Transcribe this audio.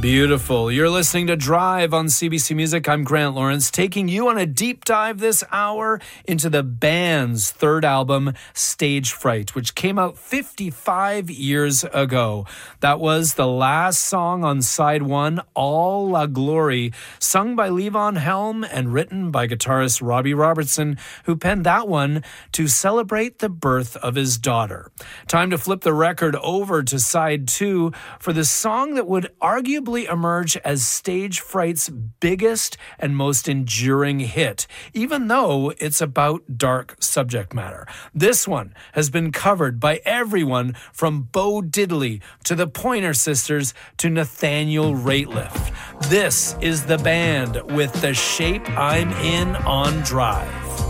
Beautiful. You're listening to Drive on CBC Music. I'm Grant Lawrence, taking you on a deep dive this hour into the band's third album, Stage Fright, which came out 55 years ago. That was the last song on side one, All La Glory, sung by Levon Helm and written by guitarist Robbie Robertson, who penned that one to celebrate the birth of his daughter. Time to flip the record over to side two for the song that would arguably emerge as Stage Fright's biggest and most enduring hit, even though it's about dark subject matter. This one has been covered by everyone from Bo Diddley to the Pointer Sisters to Nathaniel Rateliff. This is the band with The Shape I'm In on Drive.